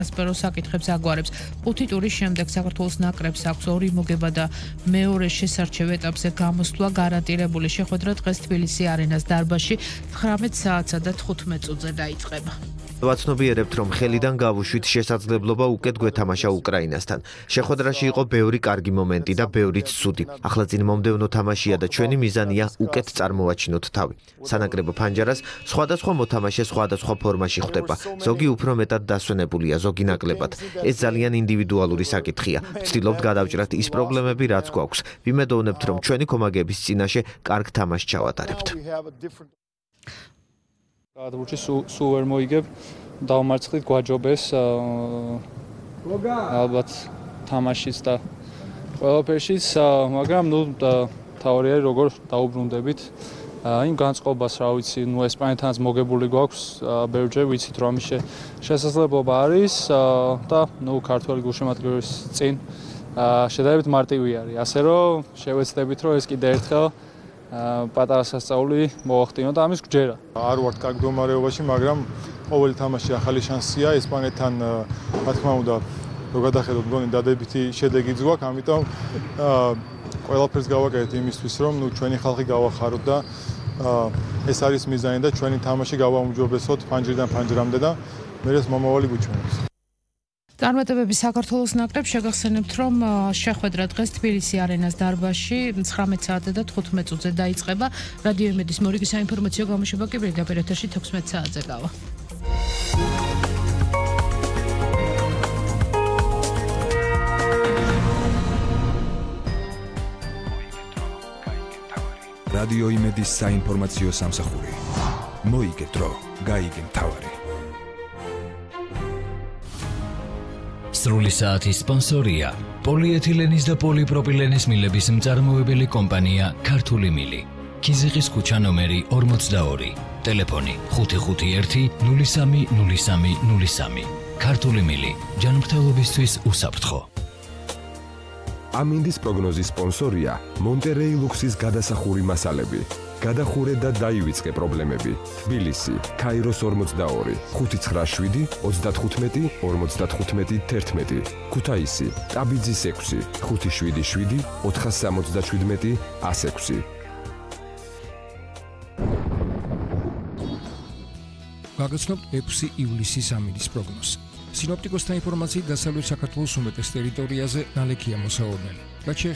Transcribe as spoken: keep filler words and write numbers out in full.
სპერო საკითხებს აგვარებს. ხუთი ტურის შემდეგ საქართველოს ნაკრებს აქვს ორი მოგება და მეორე შესარჩევ ეტაპზე გამოსვლა გარანტირებული. შეხვედრა დღეს თბილისი არენას დარბაზში ცხრამეტ საათსა და თხუთმეტ წუთზე დაიწყება. ვაცნობიერებთ, რომ ხელიდან გავუშვით შესაძლებლობა უკეთ გვეთამაშა უკრაინასთან. შეხვედრაში იყო ბევრი კარგი მომენტი და ბევრიც ცუდი. ახლა წინ მომდევნო თამაშია და ჩვენი მიზანია უკეთ წარმოვაჩინოთ თავი. სანაკრებო ფანჯარას სხვადასხვა მოთამაშე სხვადასხვა ფორმაში ხვდება. ზოგი უფრო მეტად დასვენებულია, ზოგი ნაკლებად. ეს ძალიან ინდივიდუალური საკითხია. ვცდილობთ გადავჭრათ ის პრობლემები, რაც გვაქვს. ვიმედოვნებთ, რომ ჩვენი კომაგების წინაშე კარგ თამაშს ჩავატარებთ. გადავურჩი სულ ვერ მოიგებ, დავმარცხდით, გვაჯობეს ალბათ თამაშიც და ყველაფერშიც, მაგრამ ნუ თავი არის როგორ დაუბრუნდებით იმ განწყობას, რა ვიცი, ნუ ესპანეთთანაც მოგებული გვაქვს, ბევრჯერ ვიცით, რომ ამის შესაძლებლობა არის და ნუ ქართველი გულშემატკივრის წინ შედარებით მარტივი არის, ასე რომ შევეცდებით, რომ ეს კიდე ერთხელ პატარა სასწაული მოახდინო და ამის გჯერა. არ ვართ კარგ მდგომარეობაში, მაგრამ ყოველი თამაში ახალი შანსია. ესპანეთთან, რა თქმა უნდა, რო გადახედოთ, მგონი დადებითი შედეგიც გვაქვს, ამიტომ ყველაფერს გავაკეთეთ იმისთვის, რომ ნუ ჩვენი ხალხი გავახაროთ და ეს არის მიზანი და ჩვენი თამაში გავაუმჯობესოთ ფანჯრიდან ფანჯრამდე და მერე მომავალი გვიჩვენებს. წარმატებები საქართველოს ნაკრებს. შეგახსენებთ, რომ შეხვედრა დღეს თბილისი არენას დარბაზში ცხრამეტ საათზე და თხუთმეტ წუთზე დაიწყება. რადიო იმედის მორიგი საინფორმაციო გამოშვება კი პირდაპირ ეთერში თექვსმეტ საათზე გავა. რადიო იმედის საინფორმაციო სამსახური. მოიგე დრო, გაიგე მთავარი. სრული საათის სპონსორია პოლიეთილენის და პოლიპროპილენის მილების მწარმოებელი კომპანია ქართული მილი. ქიზიყის ქუჩა ნომერი ორმოცდაორი. ტელეფონი ხუთი ხუთი ერთი ნული სამი ნული სამი ნული სამი. ქართული მილი. ჯანმრთელობისთვის უსაფრთხო. ამინდის პროგნოზის სპონსორია მონტერეი ლუქსის გადასახური მასალები. გადახურე და დაივიწყე პრობლემები. თბილისი, ქაიროს ორმოცდაორი, ხუთი ცხრა შვიდი, ოცდათხუთმეტი, ორმოცდათხუთმეტი, თერთმეტი. ქუთაისი, ტაბიძის ექვსი, ხუთი შვიდი შვიდი, ოთხასამოცდაშვიდმეტი, ას ექვსი. გაგაცნობთ ექვსი ივლისის ამინდის პროგნოზს. სინოპტიკოსთა ინფორმაციით დასავლეთ საქართველოს უმეტეს ტერიტორიაზე ნალექია მოსაუბრებელი. რაც